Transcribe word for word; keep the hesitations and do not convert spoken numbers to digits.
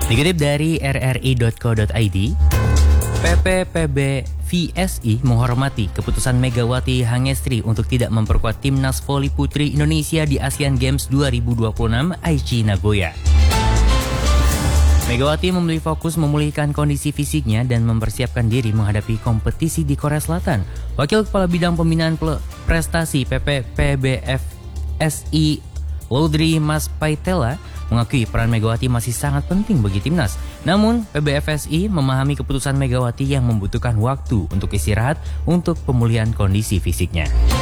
Dikutip dari r r i dot co dot i d, P P P B V S I menghormati keputusan Megawati Hangestri untuk tidak memperkuat timnas voli putri Indonesia di Asian Games dua ribu dua puluh enam Aichi Nagoya. Megawati memilih fokus memulihkan kondisi fisiknya dan mempersiapkan diri menghadapi kompetisi di Korea Selatan. Wakil Kepala Bidang Pembinaan Prestasi P P P B V S I Laudri Mas Paitela mengakui peran Megawati masih sangat penting bagi timnas. Namun, P B V S I memahami keputusan Megawati yang membutuhkan waktu untuk istirahat untuk pemulihan kondisi fisiknya.